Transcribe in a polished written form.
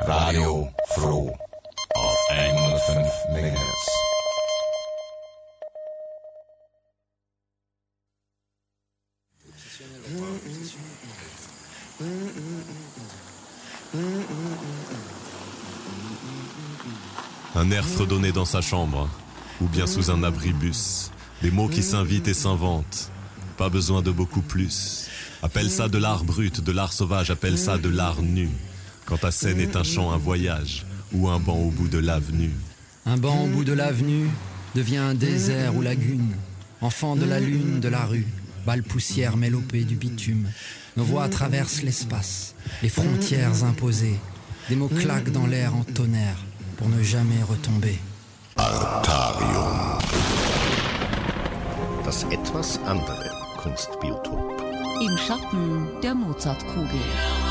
Radio Froh auf 105 MHz. Un air fredonnait dans sa chambre, ou bien sous un abribus, des mots qui s'invitent et s'inventent. Pas besoin de beaucoup plus. Appelle ça de l'art brut, de l'art sauvage, appelle ça de l'art nu. Quand ta scène est un chant, un voyage, ou un banc au bout de l'avenue. Un banc au bout de l'avenue devient un désert ou lagune. Enfant de la lune, de la rue, balle poussière mélopée du bitume. Nos voix traversent l'espace, les frontières imposées. Des mots claquent dans l'air en tonnerre pour ne jamais retomber. Artarium. Das etwas andere Kunstbiotop. Im Schatten der Mozartkugel.